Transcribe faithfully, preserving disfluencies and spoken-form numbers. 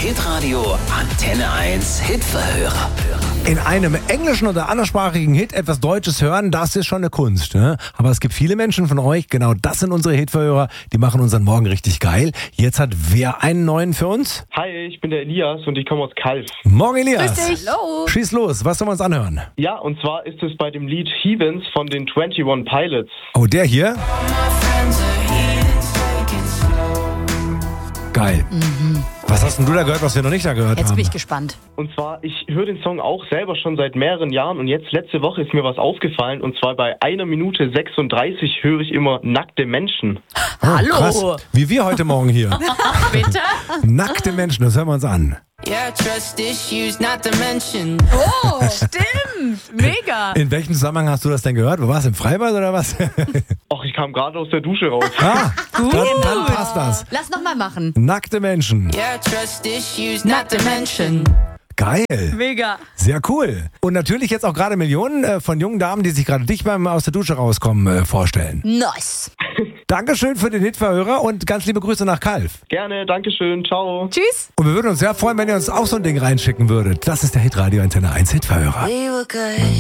Hitradio Antenne eins Hitverhörer. In einem englischen oder anderssprachigen Hit etwas Deutsches hören, das ist schon eine Kunst. Ne? Aber es gibt viele Menschen von euch, genau das sind unsere Hitverhörer, die machen unseren Morgen richtig geil. Jetzt hat wer einen neuen für uns? Hi, ich bin der Elias und ich komme aus Calw. Morgen Elias. Grüß dich. Hallo. Schieß los, was sollen wir uns anhören? Ja, und zwar ist es bei dem Lied Heathens von den einundzwanzig Pilots. Oh, der hier? Geil. Mhm. Was hast denn du da gehört, was wir noch nicht da gehört Jetzt haben? bin ich gespannt. Und zwar, ich höre den Song auch selber schon seit mehreren Jahren und jetzt letzte Woche ist mir was aufgefallen und zwar bei einer Minute sechsunddreißig höre ich immer nackte Menschen. Oh, Hallo. Krass. Wie wir heute Morgen hier. Bitte? Nackte Menschen, das hören wir uns an. Yeah, trust issues not to mention. Oh, stimmt. Mega. In welchem Zusammenhang hast du das denn gehört? Wo warst du, im Freibad oder was? Och, ich kam gerade aus der Dusche raus. Ah, dann, dann passt das. Lass nochmal machen. Nackte Menschen. Yeah, trust issues not to mention. Geil. Mega. Sehr cool. Und natürlich jetzt auch gerade Millionen äh, von jungen Damen, die sich gerade dich beim aus der Dusche rauskommen, äh, vorstellen. Nice. Dankeschön für den Hitverhörer und ganz liebe Grüße nach Calw. Gerne, Dankeschön, ciao. Tschüss. Und wir würden uns sehr freuen, wenn ihr uns auch so ein Ding reinschicken würdet. Das ist der Hitradio Antenne eins Hitverhörer. We were good.